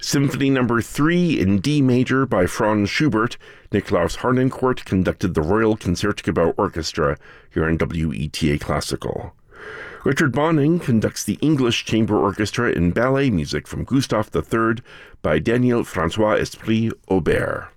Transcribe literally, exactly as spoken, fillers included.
Symphony Number three in D major by Franz Schubert. Niklaus Harnoncourt conducted the Royal Concertgebouw Orchestra here on W E T A Classical. Richard Bonning conducts the English Chamber Orchestra in ballet music from Gustave the Third by Daniel Francois Esprit Aubert.